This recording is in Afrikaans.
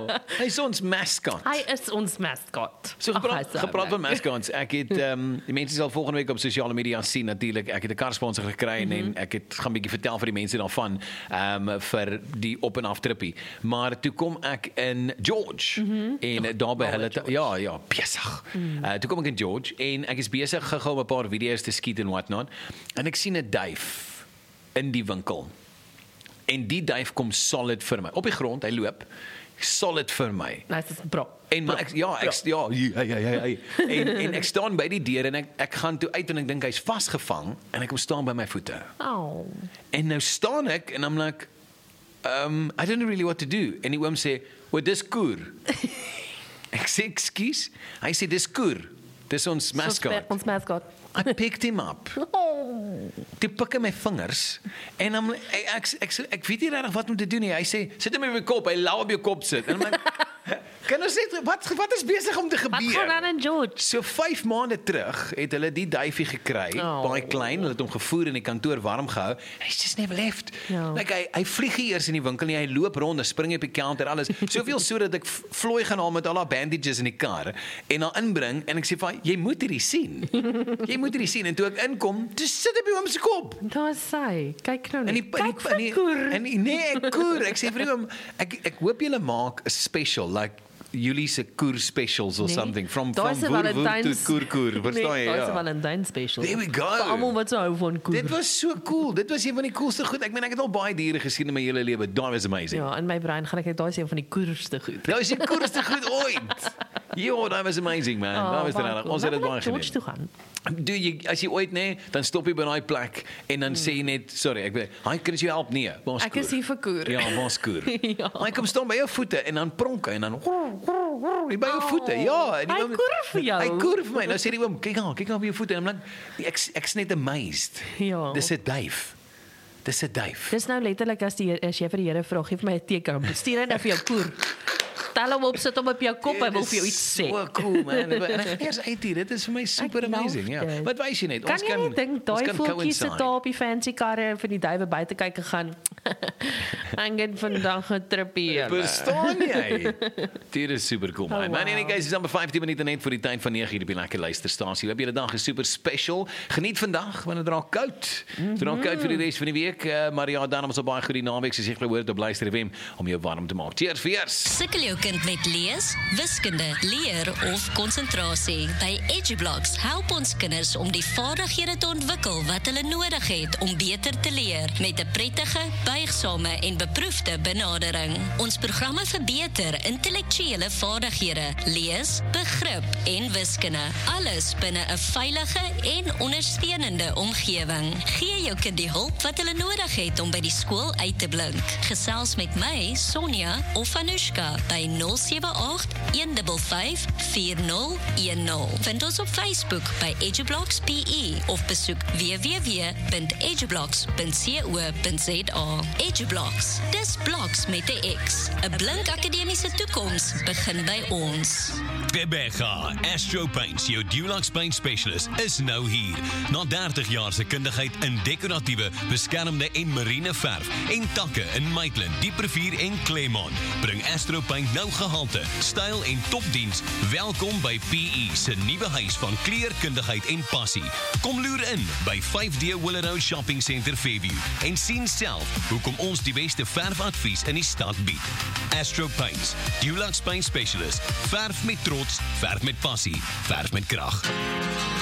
Hy is ons mascot. Hy is ons mascot. So gepraat van mascots, ek het die mense sal volgende week op sosiale media sien natuurlik. Ek het 'n karsponsor gekry en ek het gaan 'n bietjie vertel vir die mense daarvan vir die op en af trippie. Maar toe kom ek in George en daar by hulle besig. Toe kom ek in George en ek is besig gou om 'n paar video's te skiet en whatnot en ek sien 'n duif in die winkel. En die duif kom solid vir my. Op die grond, hy loop solid vir my. Dit is bra. En maar en ek staan by die deur en ek gaan toe uit en ek dink hy's vasgevang en ek kom staan by my voete. Oh. En nou staan ek en I'm like I don't know really what to do. En die oom sê, "Well, dis koer." Ek sê, "Ekskuus." Hy sê, "Dis koer. Dis ons mascot." Ons mascot. I picked him up. Toe pik hy my vingers en ek weet nie regtig wat om te doen nie. Hy sê, "Sit hom op jou kop." Hy lau op jou kop sit. En ek kan ons sê wat is besig om te gebeur? Wat gaan aan in George? So 5 maande terug het hulle die duifie gekry, baie klein, hulle het hom gevoer in die kantoor warm gehou. He's just never left. Like hy vlieg nie eers in die winkel nie, hy loop rond, hy spring op die counter, alles. Soveel so dat ek vloei gaan haal met al haar bandages in die kar en haar inbring en ek sê vir jy moet hierdie sien. Jy moet hierdie sien en toe ek inkom, toe sit op hom se kop. Daar is hy. Kyk nou net. Kyk vir koer. Ek koer. Ek sê vir hom ek hoop julle maak 'n special like Julie se koer specials or something from boer to koer. Verstaan jy? Daar is 'n Valentine special. There we go. Vir almal wat so hou van koer. Dit was so cool. Dit was een van die coolste goed. Ek meen ek het al baie diere gesien in my hele lewe. That was amazing. Ja, in my brein gaan ek net daai is een van die koerste goed. Daai is die coolste goed ooit. Ja, that was amazing man. That was regtig. Ons het dit baie geniet. Toe gaan. As jy ooit dan stop jy by daai plek en dan sê jy net sorry, hy kan jy help nie. Ek is hier vir koer. Ja, waar's koer? Hy kom staan by jou voete en dan pronk hy en dan by jou voete. Ja, en hy koer vir jou. Hy koer vir my. Nou sê die oom, kyk aan by jou voete en dan ek's net amazed. Ja. Dis 'n duif. Dis 'n duif. Dis nou letterlik as jy vir die Here vra, gee vir my 'n teken. Stuur hy nou vir jou koer. Tel hom op, sit hom op jou kop, hy wil vir jou iets sê. So cool man. En ek eers uit hier. Dit is vir my super amazing. Ja. Wat wys jy net? Kan jy nie dink daai voeltjies sit daar op die fancy karre vir die duwe buite kyk en gaan ek het vandag 'n trippie. Verstaan jy? Dit is super cool man. Man, en guys, is dan 15 minute net vir die tyd van 9 hier op die lekker luisterstasie. Hoop julle dag is super special. Geniet vandag want dit raak koud. Dit raak koud vir die res van die week. Maar ja, dan ons op baie goeie naweek soos jy gehoor het op Luister FM om jou warm te maak. Cheers vir eers. Sukkel jou kind met lees, wiskunde, leer of konsentrasie. By EduBlocks help ons kinders om die vaardighede te ontwikkel wat hulle nodig het om beter te leer met 'n prettige, buigsame en beproefde benadering. Ons programme verbeter intellektuele vaardighede, lees, begrip en wiskunde. Alles binne 'n veilige en ondersteunende omgewing. Gee jou kind die hulp wat hulle nodig het om by die skool uit te blink. Gesels met my, Sonja of Anushka by 078-155-4010. Vind ons op Facebook by EduBlocks PE of besoek www.edublocks.co.za. EduBlocks, dis bloks met 'n X. 'n Blink akademiese toekoms begin by ons. Bebega, Astro Paints, jou Dulux Paint Specialist, is nou hier. Na 30 jaar se kundigheid in dekoratiewe, beskermde en marine verf en takke in Maitland, Dieprivier en Claremont, bring Astro Paint nou gehalte, styl en topdiens. Welkom by PE se nuwe huis van kleurkundigheid en passie. Kom loer in by 5D Willow Shopping Centre Fairview en sien self hoekom ons die beste verfadvies in die stad bied. Astro Paints, Dulux Paint Specialist, verf met trots, verf met passie, verf met krag.